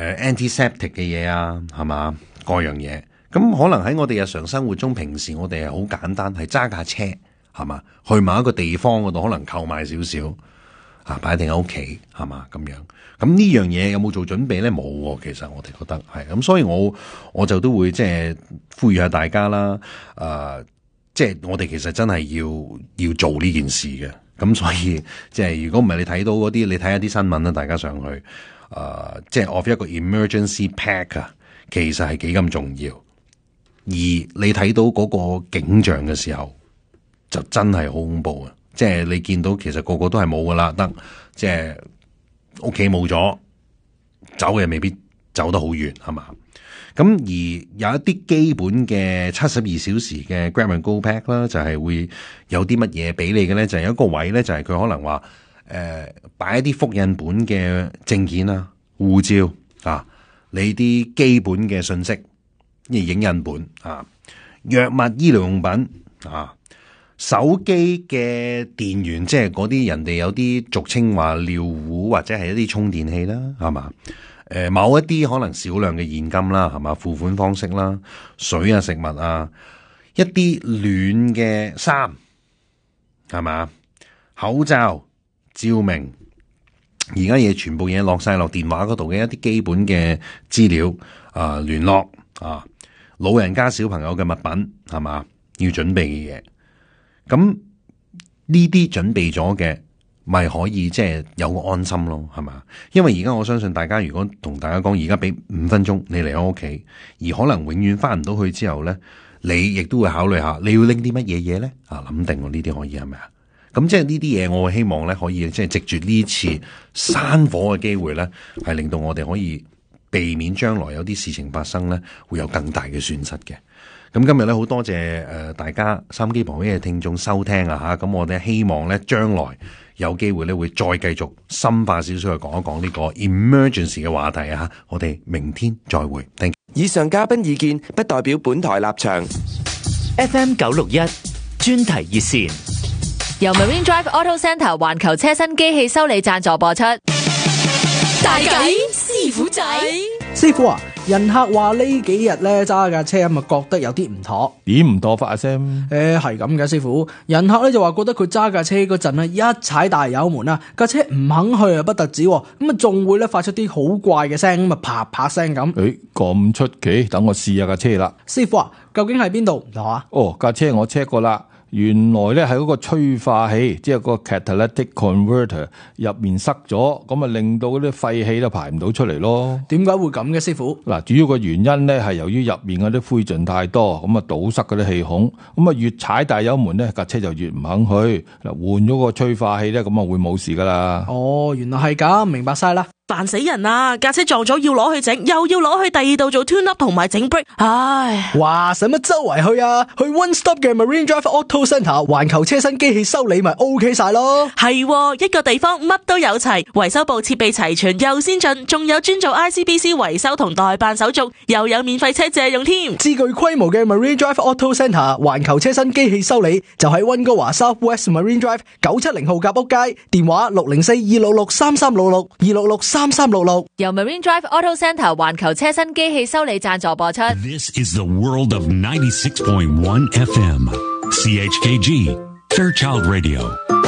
antiseptic 嘅嘢啊，係嘛，各樣嘢。咁可能喺我哋日常生活中，平時我哋係好簡單，係揸架車，係嘛，去某一個地方嗰度，可能購買少少啊，擺定喺屋企，係嘛咁樣。咁呢樣嘢有冇做準備咧？冇喎，其實我哋覺得係咁，所以我就都會即係呼籲下大家啦。即係我哋其實真係要做呢件事嘅。咁所以即係如果唔係你睇到嗰啲，你睇下啲新聞啦，大家上去即係 of 一個 emergency pack 啊，其實係幾咁重要。而你睇到嗰個景象嘅時候，就真係好恐怖啊！即係你見到其實個個都係冇噶啦，得即係屋企冇咗，走嘅未必走得好遠，係嘛？咁而有一啲基本嘅72小時嘅 Grab and Go Pack 啦，就係會有啲乜嘢俾你嘅咧？就係有一個位咧，就係佢可能話擺一啲複印本嘅證件啊、護照啊、你啲基本嘅信息。影印本啊、藥物、醫療用品啊、手機嘅電源，即係嗰啲人哋有啲俗稱話尿壺或者係一啲充電器啦，係嘛？某一啲可能少量嘅現金啦，係嘛？付款方式啦、水啊、食物啊、一啲暖嘅衫，係嘛？口罩、照明，而家嘢全部嘢落晒落電話嗰度嘅一啲基本嘅資料啊、聯絡啊。老人家小朋友嘅物品，係嘛，要準備嘅嘢，咁呢啲準備咗嘅，咪可以即係有個安心咯，係嘛？因為而家我相信大家如果同大家講，而家俾5分鐘你嚟我屋企，而可能永遠翻唔到去之後咧，你亦都會考慮下你要拎啲乜嘢嘢咧？啊，諗定喎，呢啲可以係咪啊？咁即係呢啲嘢，我希望咧可以即係藉住呢次山火嘅機會咧，係令到我哋可以避免將來有啲事情發生咧，會有更大嘅損失嘅。咁今日咧好多謝大家收音機旁邊嘅聽眾收聽啊吓，咁我哋希望咧將來有機會咧會再繼續深化少少去講一講呢個 emergency 嘅話題啊吓，我哋明天再會。Thank you。 以上嘉賓意見不代表本台立場。 FM 961專題熱線由 Marine Drive Auto Centre 環球車身機器修理贊助播出。 大計師傅仔， 師傅啊，人客話呢幾日咧揸架車咪覺得有啲唔妥。 點唔妥法啊 Sam？ 係咁嘅，師傅。人客咧就話覺得佢揸架車嗰陣一踩大油門啊，架車唔肯去啊，不特止，咁啊仲會咧發出啲好怪嘅聲，咁啊啪啪聲咁。 咁出奇，等我試下架車啦。 師傅啊，究竟係邊度唔妥啊？ 架車我 check 過啦。原來咧係嗰個催化器，即係個 catalytic converter 入面塞咗，咁啊令到嗰啲廢氣都排唔到出嚟咯。 點解會咁嘅，師傅？ 嗱，主要個原因咧係由於入面嗰啲灰燼太多，咁啊堵塞嗰啲氣孔，咁啊越踩大油門咧架車就越唔肯去。嗱，換咗個催化器咧，咁啊會冇事噶啦。 原來係咁，明白晒啦。 煩死人啊！架車撞咗要攞去整，又要攞去第二度做 tune up 同埋整 brake， 唉！ 哇，使乜周圍去啊？去 One Stop 嘅 Marine Drive Auto Centre 環球車身機器修理咪 OK 晒咯。 係，一個地方乜都有齊，維修部設備齊全又先進，仲有專做 ICBC 維修同代辦手續，又有免費車借用添。 至具規模嘅 Marine Drive Auto Centre 環球車身機器修理就喺溫哥華 South West Marine Drive 970號夾屋街，電話604-266-3366 266-3366。 由 Marine Drive Auto Centre 環球車身機器修理贊助播出。 This is the world of 96.1 FM CHKG Fairchild Radio。